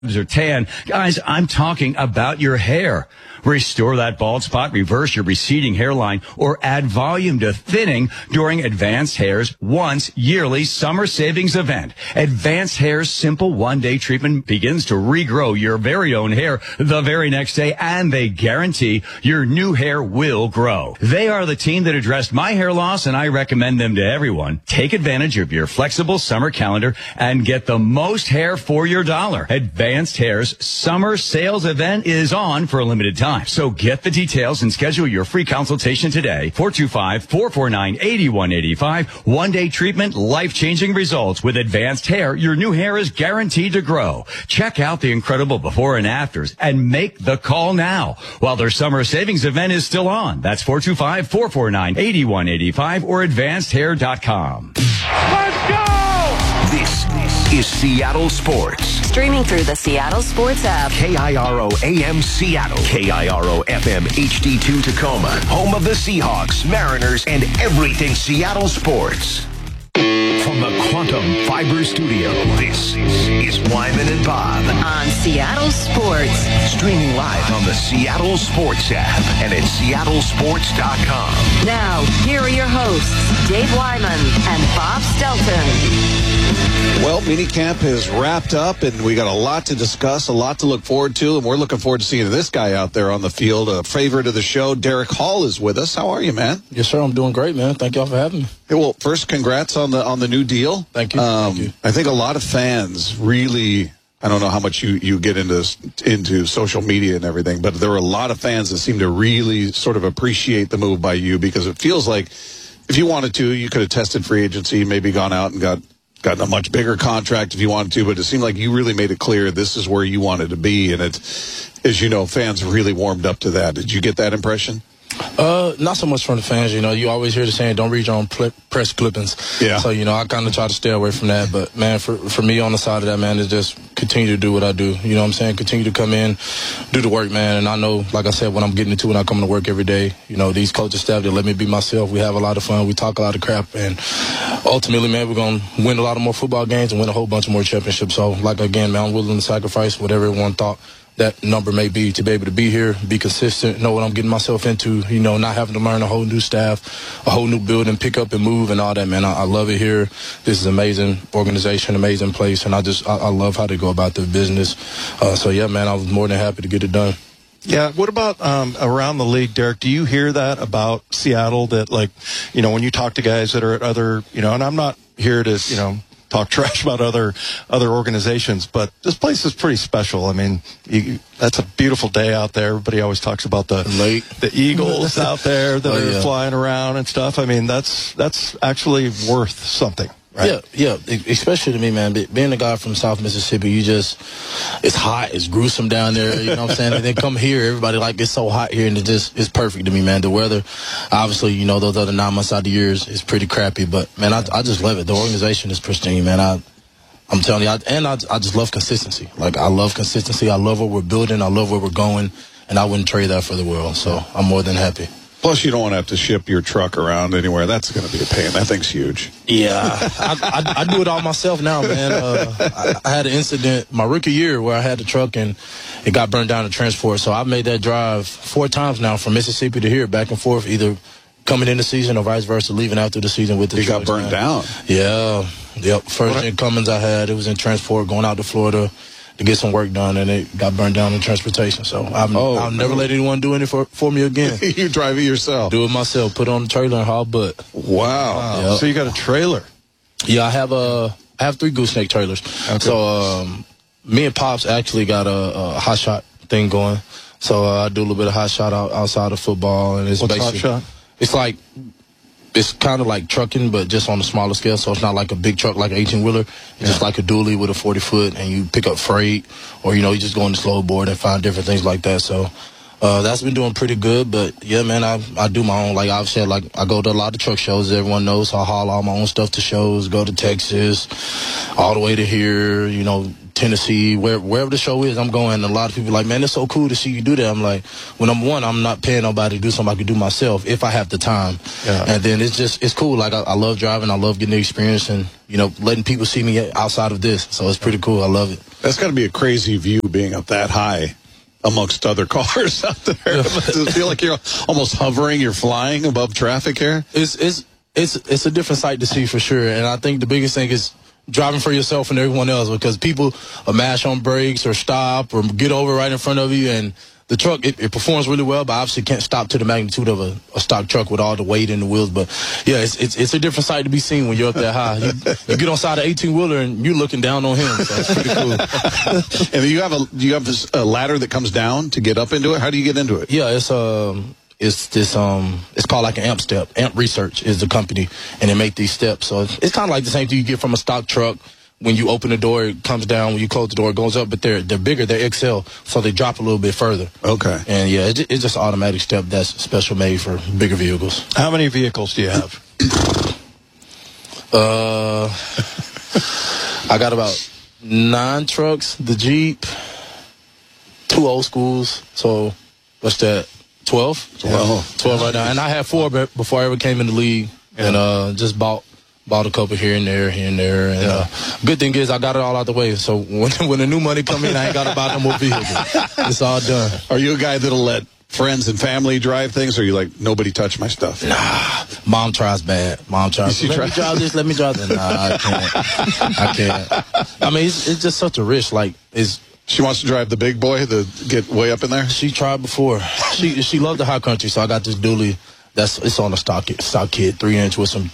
or tan. Guys, I'm talking about your hair. Restore that bald spot, reverse your receding hairline, or add volume to thinning during Advanced Hair's once yearly summer savings event. Advanced Hair's simple one-day treatment begins to regrow your very own hair the very next day, and they guarantee your new hair will grow. They are the team that addressed my hair loss, and I recommend them to everyone. Take advantage of your flexible summer calendar and get the most hair for your dollar. Advanced Hair's summer sales event is on for a limited time. So get the details and schedule your free consultation today. 425-449-8185. One-day treatment, life-changing results. With Advanced Hair, your new hair is guaranteed to grow. Check out the incredible before and afters and make the call now while their summer savings event is still on. That's 425-449-8185 or advancedhair.com. Let's go! This is Seattle Sports. Streaming through the Seattle Sports app. KIRO AM Seattle. KIRO FM HD2 Tacoma. Home of the Seahawks, Mariners, and everything Seattle sports. From the Quantum Fiber Studio, this is Wyman and Bob. On Seattle Sports. Streaming live on the Seattle Sports app and at seattlesports.com. Now, here are your hosts, Dave Wyman and Bob Stelton. Well, minicamp is wrapped up, and we got a lot to discuss, a lot to look forward to, and we're looking forward to seeing this guy out there on the field. A favorite of the show, Derek Hall, is with us. How are you, man? Yes, sir. I'm doing great, man. Thank y'all for having me. Hey, well, first, congrats on the new deal. Thank you. Thank you. I think a lot of fans really, I don't know how much you get into social media and everything, but there were a lot of fans that seem to really sort of appreciate the move by you, because it feels like if you wanted to, you could have tested free agency, maybe gone out and gotten a much bigger contract if you wanted to, but it seemed like you really made it clear this is where you wanted to be, and it's, as you know, fans really warmed up to that. Did you get that impression? Not so much from the fans. You know, you always hear the saying, don't read your own press clippings. Yeah. So, you know, I kind of try to stay away from that. But, man, for me on the side of that, man, is just continue to do what I do. You know what I'm saying? Continue to come in, do the work, man. And I know, like I said, what I'm getting into when I come to work every day, you know, these coaching staff, they let me be myself. We have a lot of fun. We talk a lot of crap. And ultimately, man, we're going to win a lot of more football games and win a whole bunch of more championships. So, like, again, man, I'm willing to sacrifice whatever everyone thought that number may be to be able to be here, be consistent, know what I'm getting myself into, you know, not having to learn a whole new staff, a whole new building, pick up and move and all that, man. I love it here. This is an amazing organization, amazing place, and I love how they go about their business. So, yeah, man, I was more than happy to get it done. Yeah, what about around the league, Derek? Do you hear that about Seattle, that, like, you know, when you talk to guys that are at other, you know, and I'm not here to, you know, talk trash about other organizations, but this place is pretty special. I mean, that's a beautiful day out there. Everybody always talks about the eagles out there that are flying around and stuff. I mean, that's actually worth something. Right? Yeah, especially to me, man. Being a guy from South Mississippi, it's hot, it's gruesome down there, you know what I'm saying? And then come here, everybody it's so hot here, and it's perfect to me, man. The weather, obviously, you know, those other 9 months out of the year is pretty crappy, but, man, I just love it. The organization is pristine, man. I'm telling you, I just love consistency. Like, I love consistency. I love what we're building. I love where we're going, and I wouldn't trade that for the world, so I'm more than happy. Plus, you don't want to have to ship your truck around anywhere. That's going to be a pain. That thing's huge. Yeah, I do it all myself now, man. I had an incident my rookie year where I had the truck and it got burned down to transport. So I made that drive 4 times now from Mississippi to here, back and forth, either coming in the season or vice versa, leaving after the season with the truck. You got burned down. Yeah. Yep. First in Cummins I had, it was in transport going out to Florida to get some work done, and it got burned down in transportation. So I'll never let anyone do anything for me again. You drive it yourself. Do it myself. Put it on the trailer and haul butt. Wow. Yep. So you got a trailer? Yeah, I have 3 gooseneck trailers. Okay. So me and Pops actually got a hot shot thing going. So I do a little bit of hot shot outside of football, and it's What's hot shot? It's kind of like trucking, but just on a smaller scale. So it's not like a big truck like an 18-wheeler. It's just like a dually with a 40-foot, and you pick up freight, or, you know, you just go on the slow board and find different things like that. So that's been doing pretty good. But, yeah, man, I do my own. Like I've said, like, I go to a lot of truck shows. Everyone knows. So I haul all my own stuff to shows, go to Texas, all the way to here, you know, Tennessee, wherever the show is, I'm going. And a lot of people are like, man, it's so cool to see you do that. I'm like, well, number one, I'm not paying nobody to do something I can do myself if I have the time. Yeah. And then it's cool. Like, I love driving. I love getting the experience and, letting people see me outside of this. So it's pretty cool. I love it. That's got to be a crazy view being up that high amongst other cars out there. Does it feel like you're almost hovering, you're flying above traffic here? It's a different sight to see for sure. And I think the biggest thing is driving for yourself and everyone else, because people mash on brakes or stop or get over right in front of you, and the truck, it performs really well, but obviously can't stop to the magnitude of a stock truck with all the weight in the wheels. But yeah, it's a different sight to be seen when you're up that high. You get on side of 18-wheeler and you're looking down on him, so it's pretty cool. And do you have a ladder that comes down to get up into it? How do you get into it? Yeah, it's called like an AMP step. AMP Research is the company, and they make these steps. So it's kind of like the same thing you get from a stock truck. When you open the door, it comes down. When you close the door, it goes up. But they're bigger. They're XL, so they drop a little bit further. Okay. And yeah, it's just an automatic step that's special made for bigger vehicles. How many vehicles do you have? I got about 9 trucks, the Jeep, 2 old schools. So what's that? 12? 12 right now. And I had 4 before I ever came in the league. Yeah. And just bought a couple here and there. And good thing is I got it all out the way. So when the new money come in, I ain't got to buy no more vehicles. It's all done. Are you a guy that'll let friends and family drive things, or are you like, nobody touch my stuff? Nah. Mom tries bad. Let me drive this, let me drive that. Nah, I can't. I mean, it's just such a risk. Like, she wants to drive the big boy to get way up in there? She tried before. She loved the high country, so I got this dually. It's on a stock kit, 3-inch with some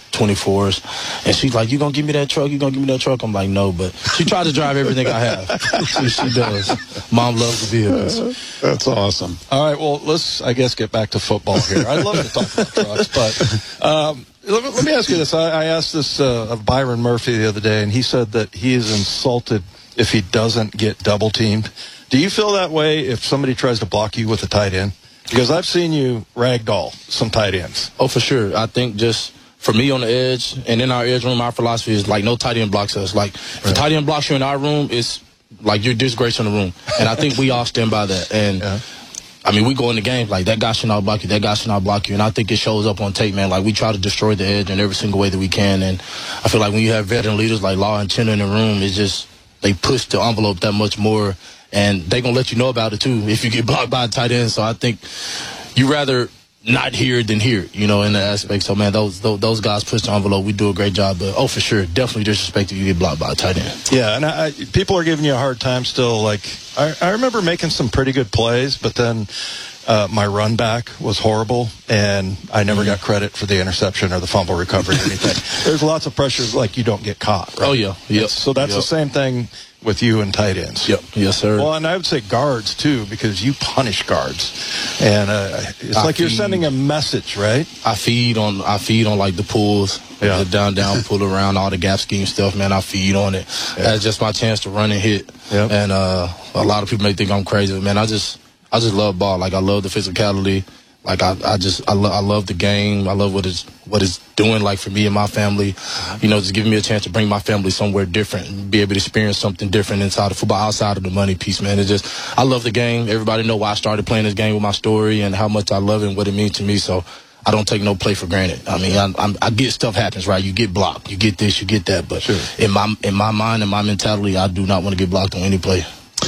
24s. And she's like, you gonna give me that truck? I'm like, no, but she tried to drive everything I have. she does. Mom loves the vehicles. That's awesome. All right, well, let's, I guess, get back to football here. I'd love to talk about trucks, but let me ask you this. I asked this of Byron Murphy the other day, and he said that he is insulted if he doesn't get double-teamed. Do you feel that way if somebody tries to block you with a tight end? Because I've seen you ragdoll some tight ends. Oh, for sure. I think just for me on the edge and in our edge room, our philosophy is like no tight end blocks us. Like if a tight end blocks you in our room, it's like you're disgracing the room. And I think we all stand by that. And I mean, we go in the game like that guy should not block you, that guy should not block you. And I think it shows up on tape, man. Like we try to destroy the edge in every single way that we can. And I feel like when you have veteran leaders like Law and Chenna in the room, it's just they push the envelope that much more. And they going to let you know about it, too, if you get blocked by a tight end. So I think you rather not hear it than hear it, in that aspect. So, man, those guys push the envelope. We do a great job. But, for sure, definitely disrespect if you get blocked by a tight end. Yeah, and people are giving you a hard time still. Like, I remember making some pretty good plays, but then my run back was horrible, and I never got credit for the interception or the fumble recovery or anything. There's lots of pressures like you don't get caught. Right? Oh, yeah. Yep. So that's the same thing with you and tight ends. Yep. Yes, sir. Well, and I would say guards, too, because you punish guards. And it's like you're sending a message, right? I feed on like the pulls, the down, pull around, all the gap scheme stuff, man. I feed on it. Yeah. That's just my chance to run and hit. Yep. And a lot of people may think I'm crazy, but, man, I just love ball. Like, I love the physicality. Like, I love the game. I love what it's doing, like, for me and my family. Just giving me a chance to bring my family somewhere different and be able to experience something different inside of football, outside of the money piece, man. I love the game. Everybody know why I started playing this game with my story and how much I love it and what it means to me. So I don't take no play for granted. I mean, I get stuff happens, right? You get blocked. You get this, you get that. But sure. in my mind and my mentality, I do not want to get blocked on any play.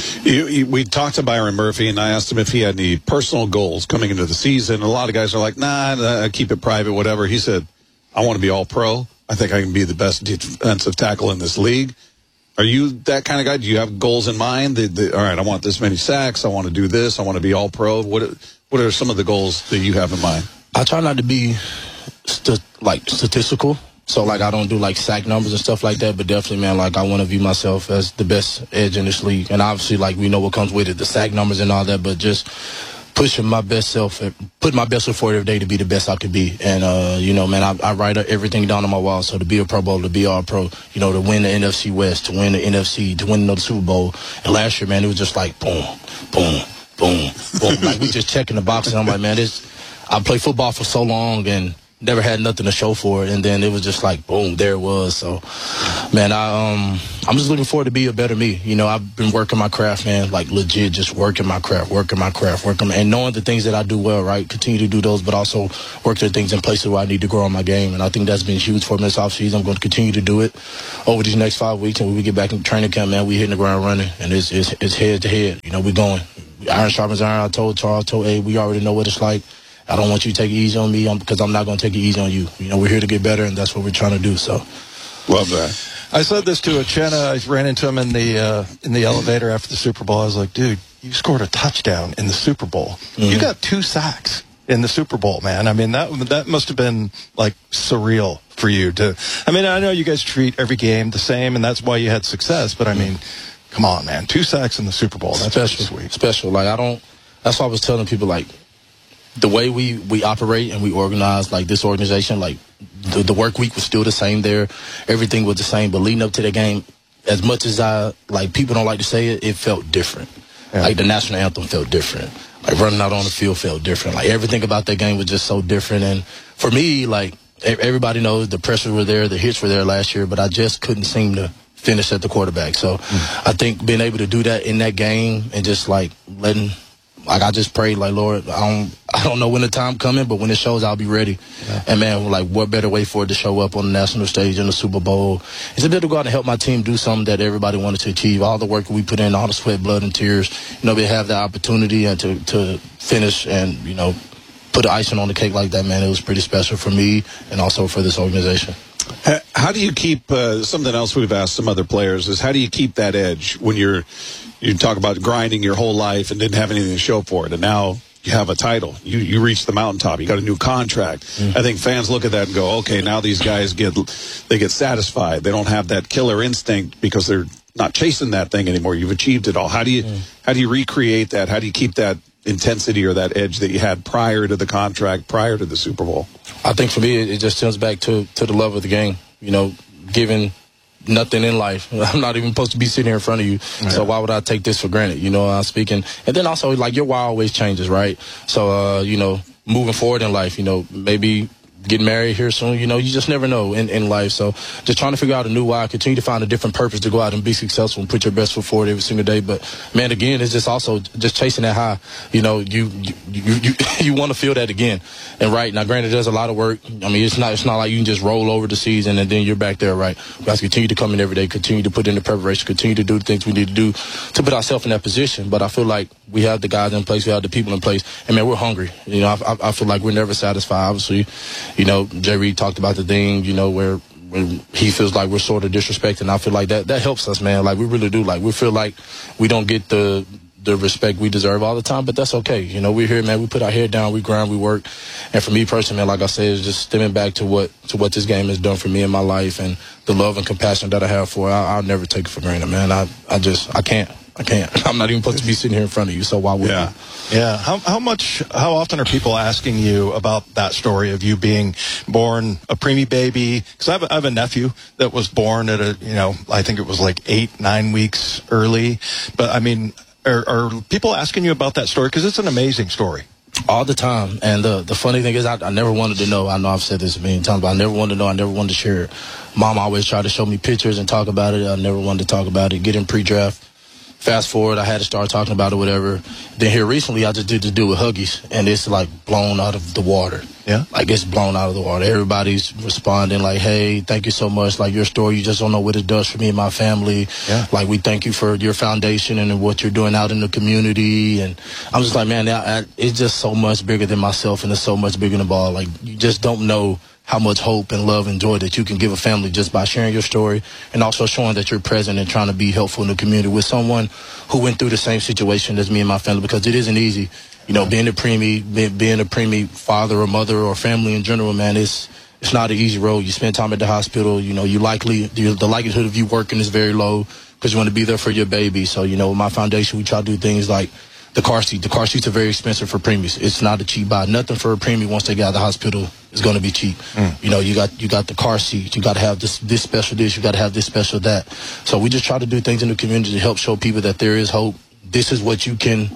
We talked to Byron Murphy, and I asked him if he had any personal goals coming into the season. A lot of guys are like, nah, keep it private, whatever. He said, I want to be all-pro. I think I can be the best defensive tackle in this league. Are you that kind of guy? Do you have goals in mind? All right, I want this many sacks. I want to do this. I want to be all-pro. What are some of the goals that you have in mind? I try not to be statistical. So, like, I don't do, like, sack numbers and stuff like that. But definitely, man, like, I want to view myself as the best edge in this league. And obviously, like, we know what comes with it, the sack numbers and all that. But just pushing my best self, putting my best foot forward every day to be the best I could be. And, man, I write everything down on my wall. So to be a Pro Bowl, to be all pro, to win the NFC West, to win the NFC, to win another Super Bowl. And last year, man, it was just like boom, boom, boom, boom. Like, we just checking the boxes. And I'm like, man, I played football for so long, and never had nothing to show for it, and then it was just like boom, there it was. So, man, I'm just looking forward to be a better me. You know, I've been working my craft, man, like legit, just working my craft, and knowing the things that I do well, right? Continue to do those, but also work the things in places where I need to grow on my game, and I think that's been huge for me this offseason. I'm going to continue to do it over these next 5 weeks, and when we get back in training camp, man, we hitting the ground running, and it's head to head. You know, we're going. Iron sharpens iron. I told Charles, we already know what it's like. I don't want you to take it easy on me because I'm not going to take it easy on you. You know, we're here to get better, and that's what we're trying to do. So, love that. I said this to Uchenna. I ran into him in the elevator after the Super Bowl. I was like, dude, you scored a touchdown in the Super Bowl. Mm-hmm. You got 2 sacks in the Super Bowl, man. I mean, that must have been like surreal for you to. I mean, I know you guys treat every game the same, and that's why you had success. But I mean, come on, man, 2 sacks in the Super Bowl. That's special, sweet. Special. Like that's why I was telling people, like, the way we operate and we organize, like this organization, like the work week was still the same there. Everything was the same. But leading up to the game, as much as people don't like to say it, it felt different. Yeah. Like the national anthem felt different. Like running out on the field felt different. Like everything about that game was just so different. And for me, like everybody knows the pressures were there, the hits were there last year, but I just couldn't seem to finish at the quarterback. So I think being able to do that in that game and just like I just prayed, like, Lord, I don't know when the time coming, but when it shows, I'll be ready. Yeah. And, man, like, what better way for it to show up on the national stage in the Super Bowl? It's a bit to go out and help my team do something that everybody wanted to achieve. All the work we put in, all the sweat, blood, and tears, you know, we have the opportunity and to finish and, you know, put the icing on the cake like that, man. It was pretty special for me and also for this organization. How do you keep something else we've asked some other players is how do you keep that edge when you talk about grinding your whole life and didn't have anything to show for it, and now you have a title, you reach the mountaintop, you got a new contract. I think fans look at that and go, okay, now these guys get satisfied. They don't have that killer instinct because they're not chasing that thing anymore. You've achieved it all. How do you recreate that? How do you keep that intensity or that edge that you had prior to the contract, prior to the Super Bowl? I think for me, it just comes back to the love of the game. You know, given nothing in life, I'm not even supposed to be sitting here in front of you. Yeah. So why would I take this for granted? You know, I'm speaking. And then also, like, your why always changes, right? So, you know, moving forward in life, you know, maybe getting married here soon, you know, you just never know in life. So just trying to figure out a new why, continue to find a different purpose to go out and be successful and put your best foot forward every single day. But, man, again, it's just also just chasing that high. You know, you want to feel that again. And, right, now, granted, there's a lot of work. I mean, it's not like you can just roll over the season and then you're back there, right? We have to continue to come in every day, continue to put in the preparation, continue to do the things we need to do to put ourselves in that position. But I feel like we have the guys in place, we have the people in place, and, man, we're hungry. You know, I feel like we're never satisfied, obviously. You know, Jay Reed talked about the thing, you know, where he feels like we're sort of disrespected. And I feel like that helps us, man. Like, we really do. Like, we feel like we don't get the respect we deserve all the time, but that's okay. You know, we're here, man. We put our head down, we grind, we work. And for me personally, man, like I said, it's just stemming back to what this game has done for me in my life and the love and compassion that I have for it. I'll never take it for granted, man. I can't. I'm not even supposed to be sitting here in front of you, so why would you? Yeah. How often are people asking you about that story of you being born a preemie baby? Because I have a nephew that was born at I think it was like 8-9 weeks early. But I mean, are people asking you about that story? Because it's an amazing story. All the time. And the funny thing is, I never wanted to know. I know I've said this a million times, but I never wanted to know. I never wanted to share it. Mom always tried to show me pictures and talk about it. I never wanted to talk about it. Get in pre-draft. Fast forward, I had to start talking about it, whatever. Then here recently, I just did the deal with Huggies, and it's like blown out of the water. Yeah? Like, it's blown out of the water. Everybody's responding like, hey, thank you so much. Like, your story, you just don't know what it does for me and my family. Yeah. Like, we thank you for your foundation and what you're doing out in the community. And I'm just like, man, it's just so much bigger than myself, and it's so much bigger than the ball. Like, you just don't know how much hope and love and joy that you can give a family just by sharing your story and also showing that you're present and trying to be helpful in the community with someone who went through the same situation as me and my family, because it isn't easy. You know, being a preemie father or mother or family in general, man, it's not an easy road. You spend time at the hospital, you know, the likelihood of you working is very low because you want to be there for your baby. So, you know, with my foundation, we try to do things like the car seat. The car seats are very expensive for preemies. It's not a cheap buy. Nothing for a preemie once they get out of the hospital is going to be cheap. You know, you got the car seat. You got to have this special dish. You got to have this special that. So we just try to do things in the community to help show people that there is hope. This is what you can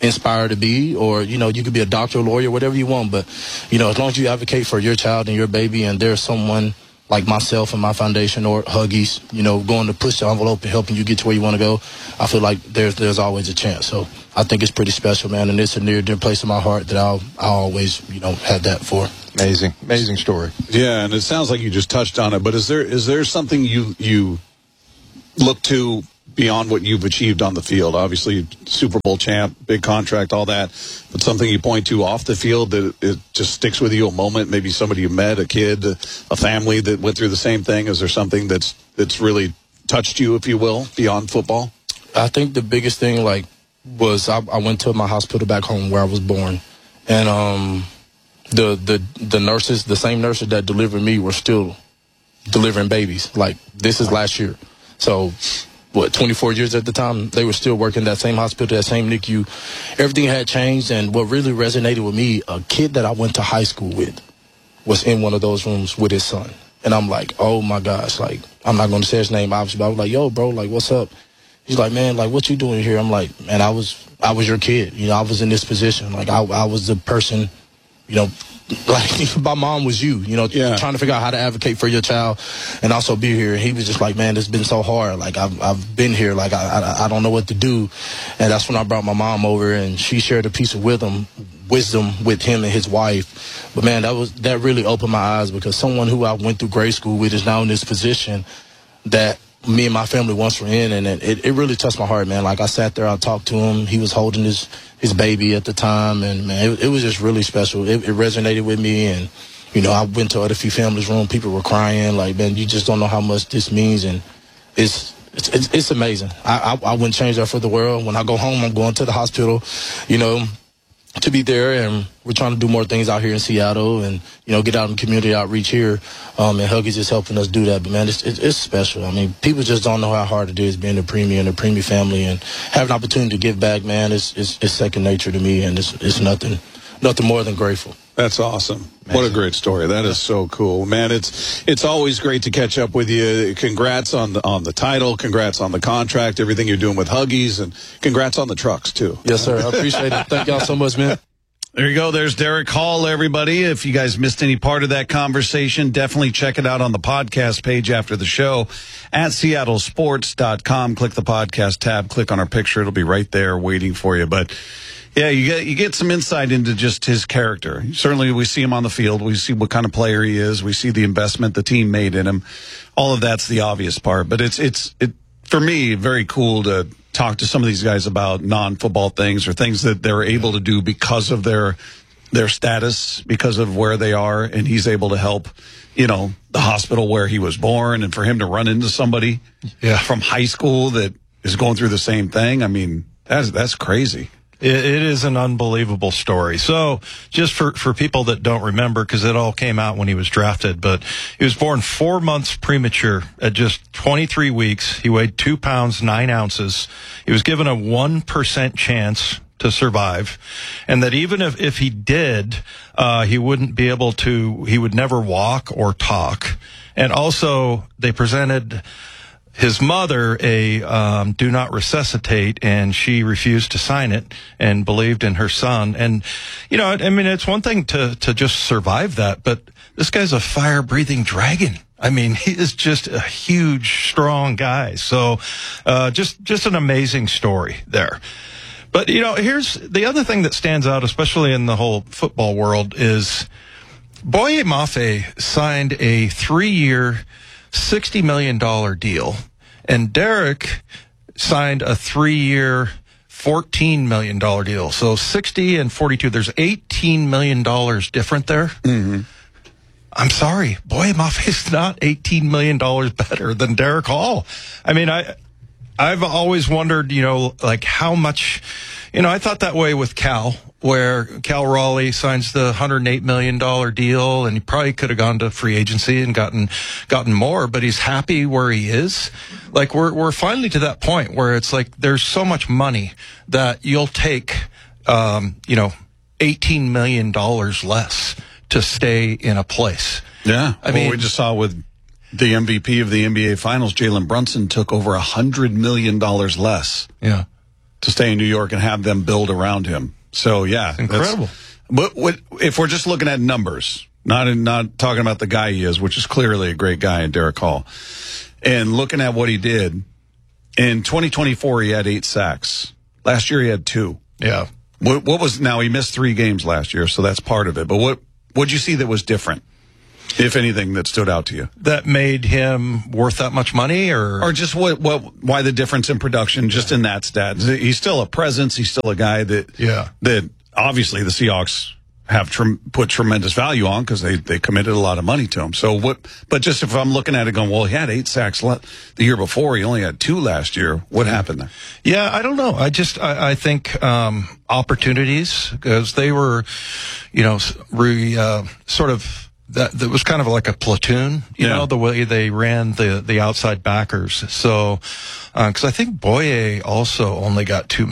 inspire to be, or, you know, you could be a doctor, lawyer, whatever you want. But, you know, as long as you advocate for your child and your baby, and there's someone like myself and my foundation or Huggies, you know, going to push the envelope and helping you get to where you want to go, I feel like there's always a chance. So I think it's pretty special, man, and it's a near dear place in my heart that I'll always, you know, have that for. Amazing story. Yeah, and it sounds like you just touched on it, but is there something you look to beyond what you've achieved on the field? Obviously, Super Bowl champ, big contract, all that, but something you point to off the field that it just sticks with you, a moment, maybe somebody you met, a kid, a family that went through the same thing? Is there something that's really touched you, if you will, beyond football? I think the biggest thing, like, was I went to my hospital back home where I was born, and the nurses, the same nurses that delivered me, were still delivering babies. Like, this is last year. So, 24 years at the time, they were still working that same hospital, that same NICU. Everything had changed, and what really resonated with me, a kid that I went to high school with was in one of those rooms with his son. And I'm like, oh my gosh, like, I'm not going to say his name, obviously, but I was like, yo, bro, like, what's up? He's like, man, like, what you doing here? I'm like, man, I was your kid. You know, I was in this position. Like, I was the person, you know, like, my mom was you know, trying to figure out how to advocate for your child and also be here. And he was just like, man, it's been so hard. Like, I've been here. Like, I don't know what to do. And that's when I brought my mom over, and she shared a piece of wisdom with him and his wife. But, man, that really opened my eyes, because someone who I went through grade school with is now in this position that me and my family once were in, and it really touched my heart, man. Like, I sat there, I talked to him. He was holding his baby at the time, and, man, it was just really special. It resonated with me, and, you know, I went to other few families' room. People were crying. Like, man, you just don't know how much this means, and it's amazing. I wouldn't change that for the world. When I go home, I'm going to the hospital, you know, to be there, and we're trying to do more things out here in Seattle, and, you know, get out in community outreach here, and Huggies is helping us do that. But, man, it's special. I mean, people just don't know how hard it is being a Premier and a Premier family, and having an opportunity to give back, man, it's second nature to me, and it's nothing more than grateful. That's awesome. What a great story. That is so cool, man. It's always great to catch up with you. Congrats on the title. Congrats on the contract, everything you're doing with Huggies, and congrats on the trucks too. Yes, sir. I appreciate it. Thank y'all so much, man. There you go. There's Derek Hall, everybody. If you guys missed any part of that conversation, definitely check it out on the podcast page after the show at seattlesports.com. Click the podcast tab, click on our picture. It'll be right there waiting for you. But yeah, you get some insight into just his character. Certainly, we see him on the field. We see what kind of player he is. We see the investment the team made in him. All of that's the obvious part. But it's for me, very cool to talk to some of these guys about non-football things, or things that they're able to do because of their status, because of where they are, and he's able to help, you know, the hospital where he was born, and for him to run into somebody from high school that is going through the same thing. I mean, that's crazy. It is an unbelievable story. So just for people that don't remember, because it all came out when he was drafted, but he was born 4 months premature at just 23 weeks. He weighed 2 pounds, 9 ounces. He was given a 1% chance to survive, and that even if he did, he wouldn't be able to, he would never walk or talk. And also they presented his mother a do not resuscitate, and she refused to sign it and believed in her son. And, you know, I mean, it's one thing to just survive that, but this guy's a fire-breathing dragon. I mean, he is just a huge, strong guy. So just an amazing story there. But, you know, here's the other thing that stands out, especially in the whole football world, is Boye Mafe signed a 3-year, $60 million deal, and Derek signed a 3-year, $14 million deal. So 60 and 42, there's $18 million different there. Mm-hmm. I'm sorry, Boye Mafe is not $18 million better than Derek Hall. I mean, I've always wondered, you know, like how much, you know, I thought that way with Cal, where Cal Raleigh signs the $108 million deal, and he probably could have gone to free agency and gotten more, but he's happy where he is. Like, we're finally to that point where it's like there's so much money that you'll take, you know, $18 million less to stay in a place. Yeah. I mean, we just saw with the MVP of the NBA Finals, Jalen Brunson, took over $100 million less. Yeah. to stay in New York and have them build around him. So, yeah. Incredible. But if we're just looking at numbers, not talking about the guy he is, which is clearly a great guy in Derek Hall, and looking at what he did, in 2024 he had 8 sacks. Last year he had 2. Yeah. What was, now he missed 3 games last year, so that's part of it. But what'd you see that was different, if anything, that stood out to you? That made him worth that much money, or just why the difference in production, just in that stat? He's still a presence. He's still a guy that obviously the Seahawks have put tremendous value on because they committed a lot of money to him. So but just if I'm looking at it going, well, he had 8 sacks the year before. He only had 2 last year. What happened there? Yeah, I don't know. I think opportunities, because they were, sort of, that was kind of like a platoon, you know, the way they ran the outside backers. So, because I think Boye also only got 2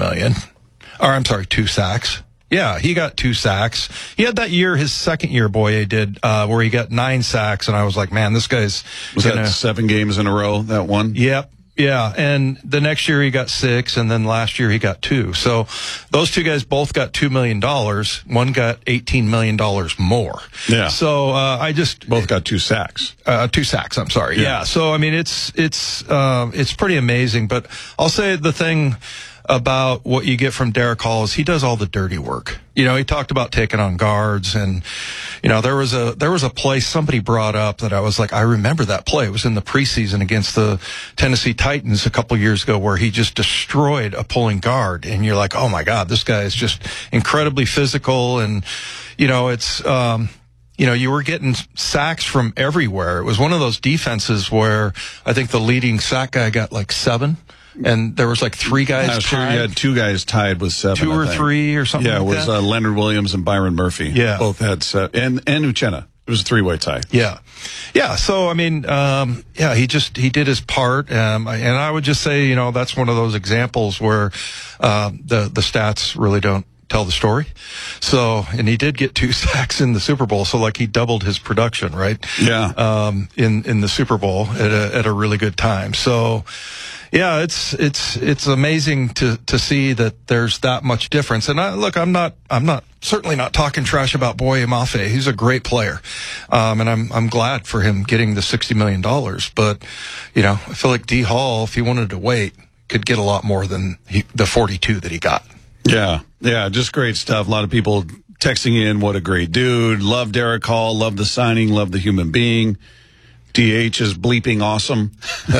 sacks. Yeah, he got 2 sacks. He had that year, his second year, Boye did, where he got 9 sacks, and I was like, man, this guy's that 7 games in a row, that one? Yep. Yeah, and the next year he got 6, and then last year he got 2. So those 2 guys both got $2 million. One got $18 million more. Yeah. So both got 2 sacks. 2 sacks. I'm sorry. Yeah. So I mean, it's pretty amazing. But I'll say the thing about what you get from Derek Hall is he does all the dirty work. He talked about taking on guards, and there was a play somebody brought up that I was like, I remember that play. It was in the preseason against the Tennessee Titans a couple years ago, where he just destroyed a pulling guard, and you're like, oh my God, this guy is just incredibly physical, and it's you were getting sacks from everywhere. It was one of those defenses where I think the leading sack guy got like 7. And there was like 3 guys tied. You had 2 guys tied with 7. 2 or 3 or something like that. Yeah, it was Leonard Williams and Byron Murphy. Yeah. Both had 7. And Uchenna. It was a 3-way tie. Yeah. Yeah. So, I mean, he did his part. And I would just say, that's one of those examples where, the stats really don't tell the story. So, and he did get 2 sacks in the Super Bowl. So like he doubled his production, right? Yeah. In the Super Bowl at a really good time. So, yeah, it's amazing to see that there's that much difference. And I'm certainly not talking trash about Boye Mafe. He's a great player. And I'm glad for him getting the $60 million. But, I feel like D Hall, if he wanted to wait, could get a lot more than the 42 that he got. Yeah. Yeah. Just great stuff. A lot of people texting in, what a great dude. Love Derek Hall. Love the signing. Love the human being. DH is bleeping awesome.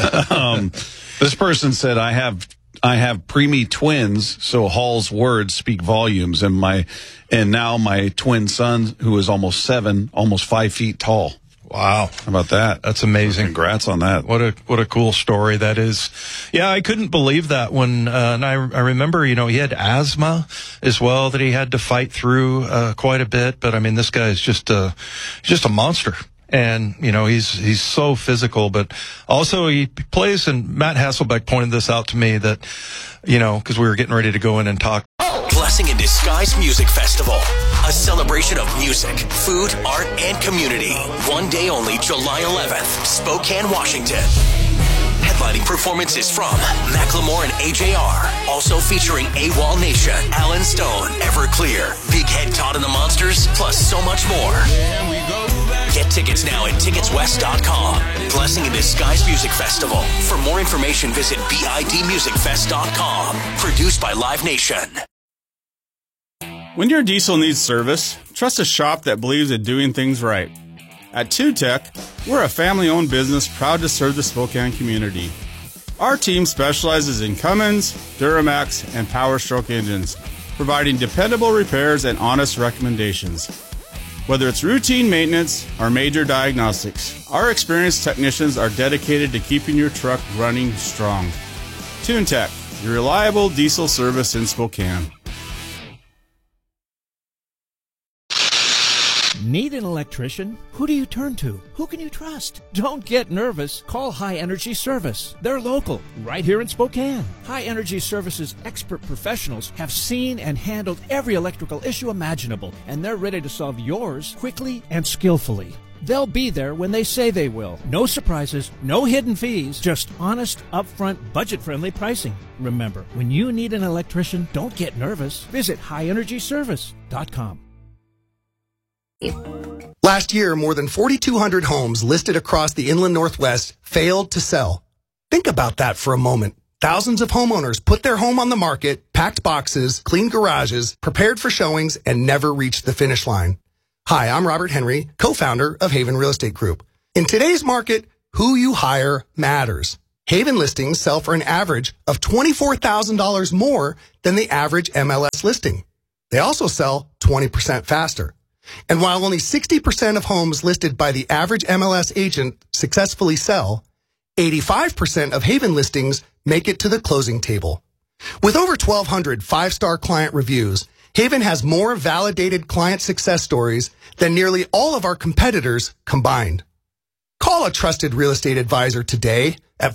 This person said, I have preemie twins, so Hall's words speak volumes, and now my twin son, who is almost 7, almost 5 feet tall. Wow. How about that? That's amazing. Congrats on that. What a cool story that is. Yeah, I couldn't believe that when, and I remember, he had asthma as well that he had to fight through, quite a bit. But I mean, this guy is just a monster. And, he's so physical, but also he plays, and Matt Hasselbeck pointed this out to me that, because we were getting ready to go in and talk. Blessing in Disguise Music Festival, a celebration of music, food, art, and community. One day only, July 11th, Spokane, Washington. Headlining performances from Macklemore and AJR. Also featuring AWOL Nation, Alan Stone, Everclear, Big Head Todd and the Monsters, plus so much more. Get tickets now at ticketswest.com. Blessing in Disguise Music Festival. For more information, visit bidmusicfest.com. Produced by Live Nation. When your diesel needs service, trust a shop that believes in doing things right. At TuTech, we're a family-owned business proud to serve the Spokane community. Our team specializes in Cummins, Duramax, and Power Stroke engines, providing dependable repairs and honest recommendations. Whether it's routine maintenance or major diagnostics, our experienced technicians are dedicated to keeping your truck running strong. TuneTech, your reliable diesel service in Spokane. Need an electrician? Who do you turn to? Who can you trust? Don't get nervous. Call High Energy Service. They're local, right here in Spokane. High Energy Service's expert professionals have seen and handled every electrical issue imaginable, and they're ready to solve yours quickly and skillfully. They'll be there when they say they will. No surprises, no hidden fees, just honest, upfront, budget-friendly pricing. Remember, when you need an electrician, don't get nervous. Visit highenergyservice.com. Last year, more than 4,200 homes listed across the inland Northwest failed to sell. Think about that for a moment. Thousands of homeowners put their home on the market, packed boxes, cleaned garages, prepared for showings, and never reached the finish line. Hi, I'm Robert Henry, co-founder of Haven Real Estate Group. In today's market, who you hire matters. Haven listings sell for an average of $24,000 more than the average MLS listing. They also sell 20% faster. And while only 60% of homes listed by the average MLS agent successfully sell, 85% of Haven listings make it to the closing table. With over 1,200 five-star client reviews, Haven has more validated client success stories than nearly all of our competitors combined. Call a trusted real estate advisor today at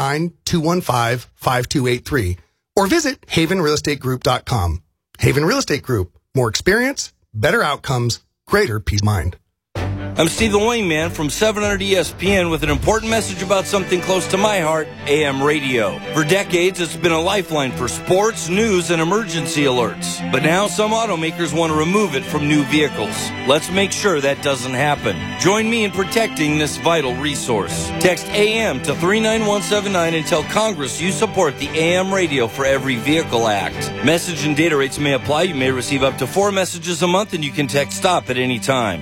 509-215-5283 or visit havenrealestategroup.com. Haven Real Estate Group. More experience, better outcomes, greater peace of mind. I'm Stephen Wayman from 700 ESPN with an important message about something close to my heart, AM radio. For decades, it's been a lifeline for sports, news, and emergency alerts. But now some automakers want to remove it from new vehicles. Let's make sure that doesn't happen. Join me in protecting this vital resource. Text AM to 39179 and tell Congress you support the AM Radio for Every Vehicle Act. Message and data rates may apply. You may receive up to 4 messages a month, and you can text STOP at any time.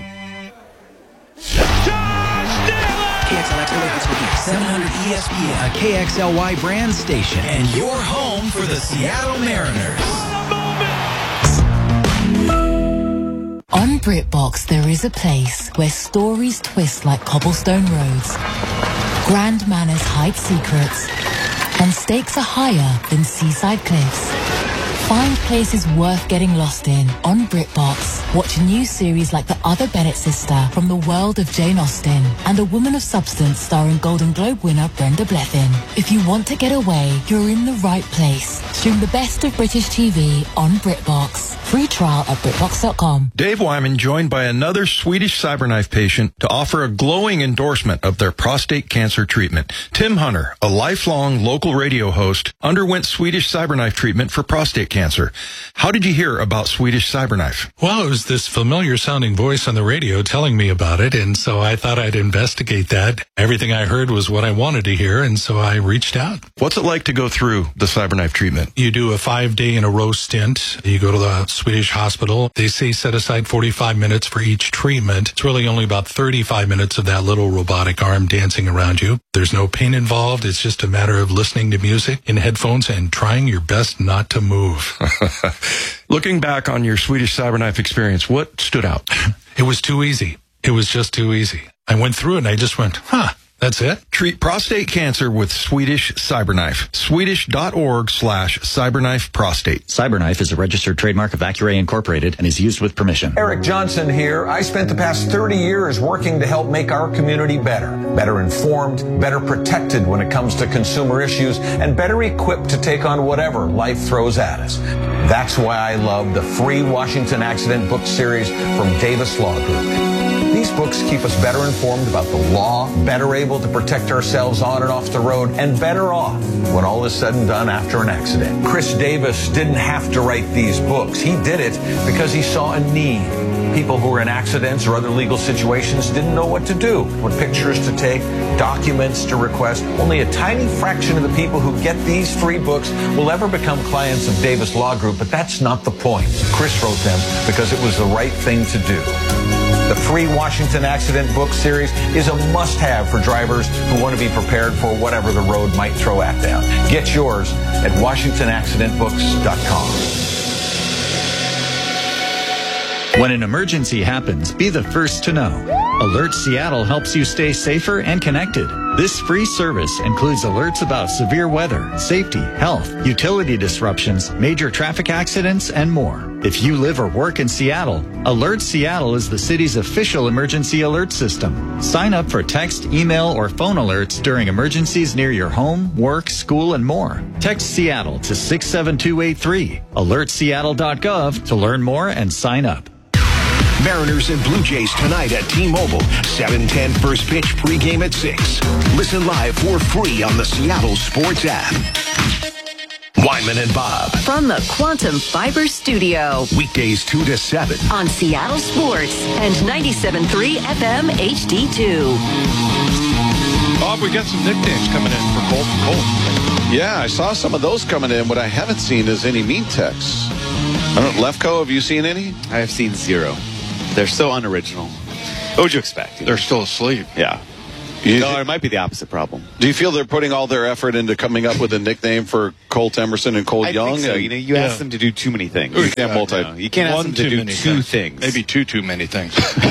KXLX 700 ESPN, a KXLY brand station, and your home for the Seattle Mariners. On BritBox, there is a place where stories twist like cobblestone roads, grand manners hide secrets, and stakes are higher than seaside cliffs. Find places worth getting lost in on BritBox. Watch a new series like The Other Bennett Sister from the world of Jane Austen and A Woman of Substance starring Golden Globe winner Brenda Blethyn. If you want to get away, you're in the right place. Stream the best of British TV on BritBox. Free trial at BritBox.com. Dave Wyman joined by another Swedish CyberKnife patient to offer a glowing endorsement of their prostate cancer treatment. Tim Hunter, a lifelong local radio host, underwent Swedish CyberKnife treatment for prostate cancer. How did you hear about Swedish CyberKnife? Well, it was this familiar sounding voice on the radio telling me about it, and so I thought I'd investigate that. Everything I heard was what I wanted to hear, and so I reached out. What's it like to go through the CyberKnife treatment? You do a 5-day in a row stint. You go to the Swedish hospital. They say set aside 45 minutes for each treatment. It's really only about 35 minutes of that little robotic arm dancing around you. There's no pain involved. It's just a matter of listening to music in headphones and trying your best not to move. Looking back on your Swedish CyberKnife experience, what stood out? It was too easy. It was just too easy. I went through it and I just went, that's it? Treat prostate cancer with Swedish CyberKnife. Swedish.org/CyberKnifeProstate. CyberKnife is a registered trademark of Accuray Incorporated and is used with permission. Eric Johnson here. I spent the past 30 years working to help make our community better. Better informed, better protected when it comes to consumer issues, and better equipped to take on whatever life throws at us. That's why I love the free Washington Accident book series from Davis Law Group. These books keep us better informed about the law, better able to protect ourselves on and off the road, and better off when all is said and done after an accident. Chris Davis didn't have to write these books. He did it because he saw a need. People who were in accidents or other legal situations didn't know what to do, what pictures to take, documents to request. Only a tiny fraction of the people who get these free books will ever become clients of Davis Law Group, but that's not the point. Chris wrote them because it was the right thing to do. The free Washington Accident book series is a must-have for drivers who want to be prepared for whatever the road might throw at them. Get yours at WashingtonAccidentBooks.com. When an emergency happens, be the first to know. Alert Seattle helps you stay safer and connected. This free service includes alerts about severe weather, safety, health, utility disruptions, major traffic accidents, and more. If you live or work in Seattle, Alert Seattle is the city's official emergency alert system. Sign up for text, email, or phone alerts during emergencies near your home, work, school, and more. Text Seattle to 67283. AlertSeattle.gov to learn more and sign up. Mariners and Blue Jays tonight at T-Mobile. 7:10 first pitch, pregame at 6. Listen live for free on the Seattle Sports app. Wyman and Bob. From the Quantum Fiber Studio. Weekdays 2 to 7. On Seattle Sports and 97.3 FM HD2. Bob, we got some nicknames coming in for Colton Cole. Yeah, I saw some of those coming in. What I haven't seen is any mean texts. I don't know, Lefko, have you seen any? I have seen 0. They're so unoriginal. What would you expect? They're still asleep. Yeah. No, it might be the opposite problem. Do you feel they're putting all their effort into coming up with a nickname for Colt Emerson and Cole Young? I think so. You ask them to do too many things. You can't You can't ask them to do two things. Maybe too many things.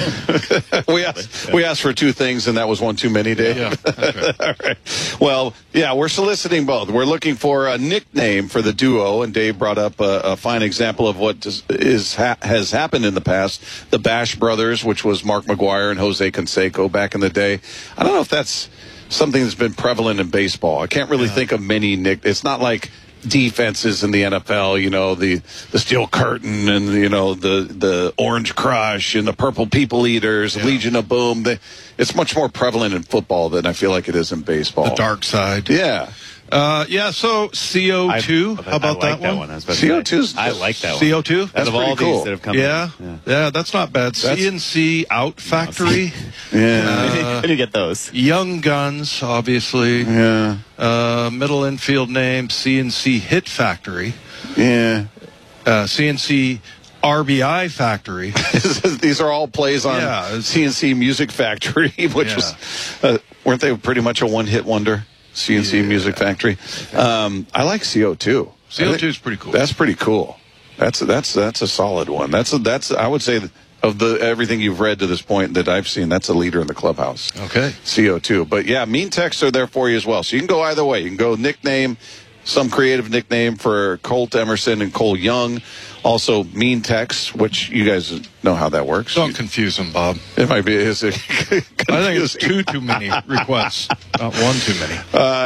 we asked for 2 things, and that was one too many, Dave. Yeah. Right. All right. Well, yeah, we're soliciting both. We're looking for a nickname for the duo, and Dave brought up a fine example of what has happened in the past. The Bash Brothers, which was Mark McGuire and Jose Canseco back in the day. I don't know if that's something that's been prevalent in baseball. I can't really think of many It's not like defenses in the NFL, the Steel Curtain and, the Orange Crush and the Purple People Eaters, Legion of Boom. It's much more prevalent in football than I feel like it is in baseball. The dark side. Yeah. So CO2, how about that one? CO2's I like that one. CO2? That's of all cool. these that have come Yeah, that's not bad. CNC Out Factory. Yeah. How do you get those? Young Guns, obviously. Yeah. Middle infield name, CNC Hit Factory. Yeah. CNC RBI Factory. These are all plays on CNC Music Factory, which was, weren't they pretty much a one-hit wonder? CNC Music Factory. I like CO2. CO2 is pretty cool. That's pretty cool. That's a solid one. That's I would say of everything you've read to this point that I've seen, that's a leader in the clubhouse. Okay. CO2. But yeah, mean texts are there for you as well. So you can go either way. You can go nickname, some creative nickname for Colt Emerson and Cole Young. Also, mean texts, which you guys know how that works. Don't confuse them, Bob. It might be. I think it's too many requests, not one too many.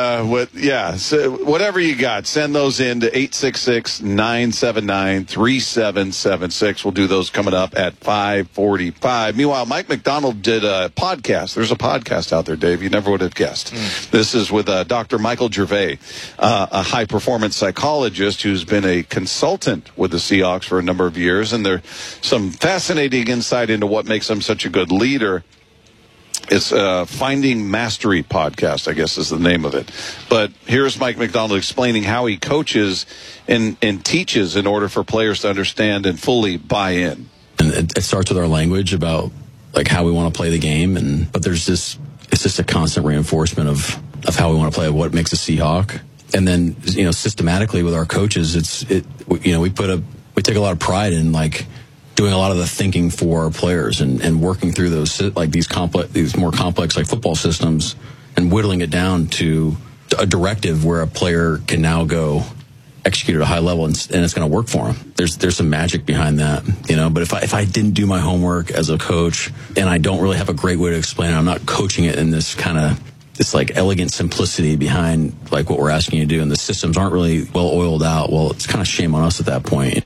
So whatever you got, send those in to 866-979-3776. We'll do those coming up at 5:45. Meanwhile, Mike McDonald did a podcast. There's a podcast out there, Dave. You never would have guessed. This is with Dr. Michael Gervais, a high-performance psychologist who's been a consultant with the Seahawks for a number of years, and there's some fascinating insight into what makes him such a good leader. It's Finding Mastery podcast, I guess is the name of it. But here's Mike McDonald explaining how he coaches and teaches in order for players to understand and fully buy in. And it starts with our language about like how we want to play the game, but there's it's just a constant reinforcement of how we want to play, what makes a Seahawk. And then, systematically with our coaches, we take a lot of pride in like doing a lot of the thinking for our players and working through those like these more complex like football systems and whittling it down to a directive where a player can now go execute at a high level and it's going to work for him. There's some magic behind that, But if I didn't do my homework as a coach and I don't really have a great way to explain it, I'm not coaching it in this kind of this like elegant simplicity behind like what we're asking you to do, and the systems aren't really well oiled out. Well, it's kind of shame on us at that point.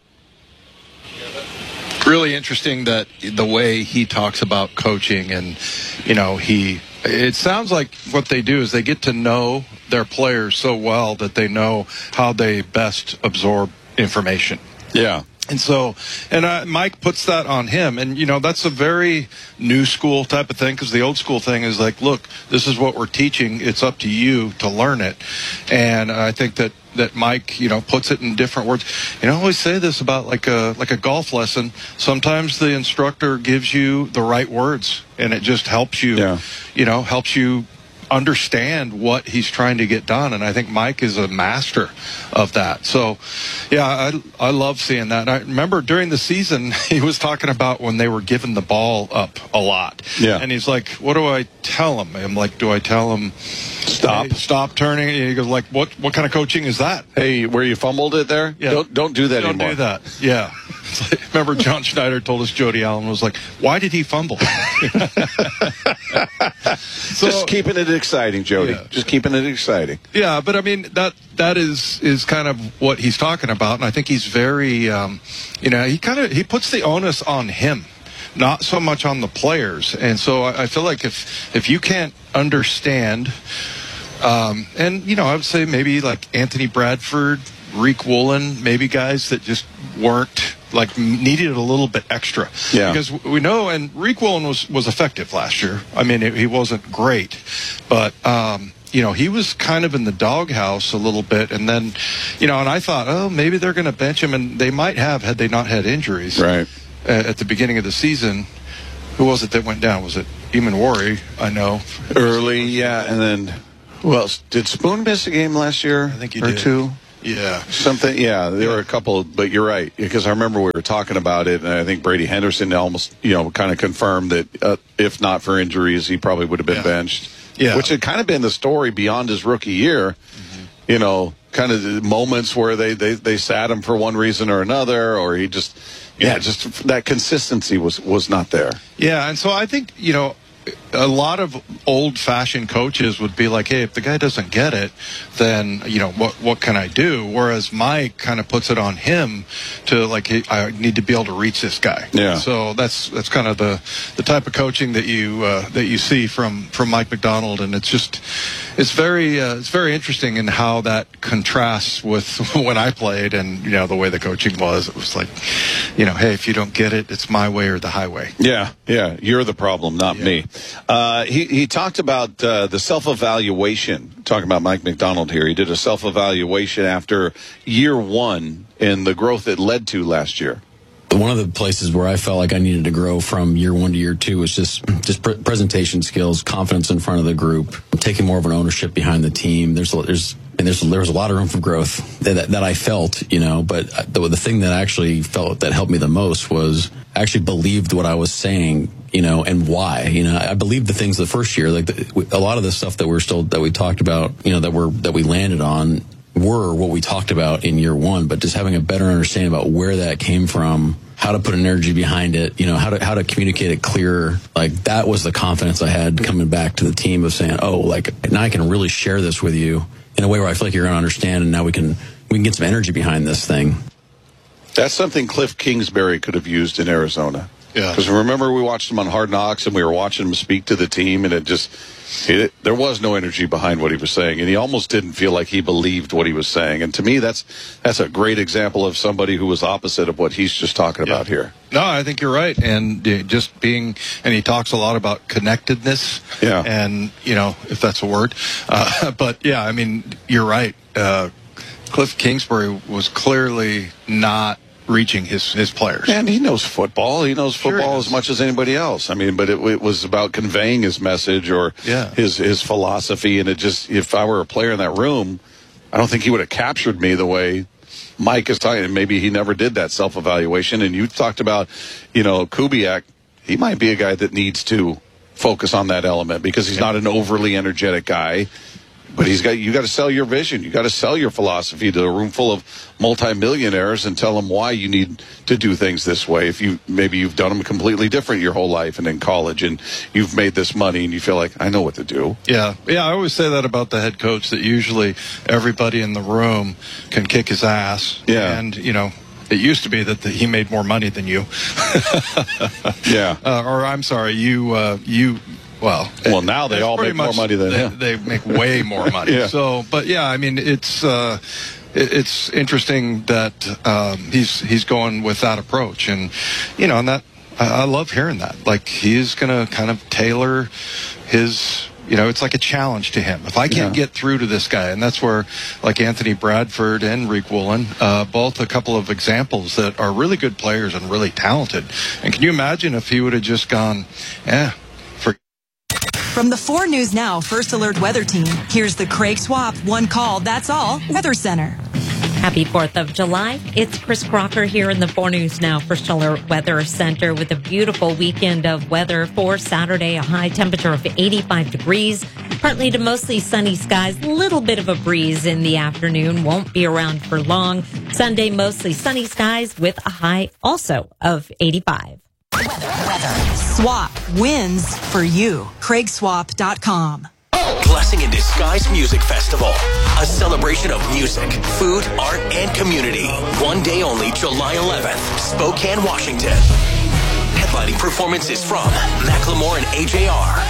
Really interesting that the way he talks about coaching, and it sounds like what they do is they get to know their players so well that they know how they best absorb information. Yeah. And so, Mike puts that on him. And, that's a very new school type of thing, because the old school thing is like, look, this is what we're teaching. It's up to you to learn it. And I think that Mike, puts it in different words. I always say this about like a golf lesson. Sometimes the instructor gives you the right words, and it just helps you, helps you understand what he's trying to get done. And I think Mike is a master of that. So, yeah, I love seeing that. And I remember during the season, he was talking about when they were giving the ball up a lot. Yeah. And he's like, what do I tell him? I'm like, do I tell him stop turning? And he goes like, what kind of coaching is that? Hey, where you fumbled it there? Yeah. Don't do that anymore. Don't do that. Yeah. Remember John Schneider told us Jody Allen was like, why did he fumble? Just keeping it exciting, Jody. Yeah. Just keeping it exciting. Yeah, but I mean, that is kind of what he's talking about. And I think he's very, he puts the onus on him. not so much on the players. And so I feel like if you can't understand, and, you know, I would say maybe like Anthony Bradford, Reek Woolen, maybe guys that just weren't, like, needed a little bit extra. Yeah. Because we know, and Reek Woolen was effective last year. I mean, he wasn't great, but, you know, he was kind of in the doghouse a little bit. And then, you know, and I thought, oh, maybe they're going to bench him. And they might have had they not had injuries. Right. At the beginning of the season. Who was it that went down? Was it Eamon Worry? I know. Early, yeah. And then, who else? Did Spoon miss a game last year? I think he or did. two? Yeah. Something, yeah, there were a couple, but you're right, because I remember we were talking about it, and I think Brady Henderson almost, you know, kind of confirmed that if not for injuries, he probably would have been benched. Yeah. Which had kind of been the story beyond his rookie year, you know, kind of the moments where they sat him for one reason or another, or he just, just that consistency was not there. Yeah, and so I think, you know, a lot of old-fashioned coaches would be like, hey, if the guy doesn't get it, then, you know, what can I do? Whereas Mike kind of puts it on him to, like, hey, I need to be able to reach this guy. Yeah. So that's kind of the type of coaching that you see from Mike Macdonald, and it's very interesting in how that contrasts with when I played, and, you know, the way the coaching was. It was like, you know, hey, if you don't get it, it's my way or the highway. Yeah, you're the problem, not me. He talked about the self-evaluation, talking about Mike Macdonald here. He did a self-evaluation after year one and the growth it led to last year. One of the places where I felt like I needed to grow from year one to year two was just presentation skills, confidence in front of the group, taking more of an ownership behind the team. There was a lot of room for growth that I felt, you know, but the thing that I actually felt that helped me the most was I actually believed what I was saying, you know, and why. You know, I believed the things the first year, like a lot of the stuff that we talked about, you know, that we landed on were what we talked about in year one, but just having a better understanding about where that came from, how to put an energy behind it, you know, how to communicate it clearer. Like, that was the confidence I had coming back to the team of saying, oh, like, now I can really share this with you in a way where I feel like you're going to understand, and now we can get some energy behind this thing. That's something Cliff Kingsbury could have used in Arizona. Yeah. Because remember, we watched him on Hard Knocks, and we were watching him speak to the team, and there was no energy behind what he was saying, and he almost didn't feel like he believed what he was saying. And to me, that's a great example of somebody who was opposite of what he's just talking about here. No, I think you're right. And just being, and he talks a lot about connectedness. Yeah. And, you know, if that's a word. But yeah, I mean, you're right. Cliff Kingsbury was clearly not reaching his players. And he knows football. He knows football as much as anybody else. I mean, but it was about conveying his message or his philosophy. And if I were a player in that room, I don't think he would have captured me the way Mike is talking. Maybe he never did that self-evaluation. And you talked about, you know, Kubiak. He might be a guy that needs to focus on that element because he's not an overly energetic guy. But you got to sell your vision. You got to sell your philosophy to a room full of multimillionaires and tell them why you need to do things this way. If maybe you've done them completely different your whole life and in college, and you've made this money and you feel like, I know what to do. Yeah. I always say that about the head coach, that usually everybody in the room can kick his ass. Yeah. And, you know, it used to be that he made more money than you. Yeah. Or I'm sorry, you. Well, now they all make more money than him. They make way more money. Yeah. So, but yeah, I mean, it's interesting that he's going with that approach, and you know, and that I love hearing that. Like, he's going to kind of tailor his. You know, it's like a challenge to him. If I can't get through to this guy, and that's where, like, Anthony Bradford and Reek Woolen, both a couple of examples that are really good players and really talented. And can you imagine if he would have just gone, From the 4 News Now First Alert Weather Team, here's the Craig Swap One Call, That's All Weather Center. Happy 4th of July. It's Chris Crocker here in the 4 News Now First Alert Weather Center with a beautiful weekend of weather for Saturday. A high temperature of 85 degrees. Partly to mostly sunny skies. Little bit of a breeze in the afternoon. Won't be around for long. Sunday, mostly sunny skies with a high also of 85. Weather. Swap wins for you. CraigSwap.com. Blessing in Disguise Music Festival. A celebration of music, food, art, and community. One day only, July 11th, Spokane, Washington. Headlining performances from Macklemore and AJR,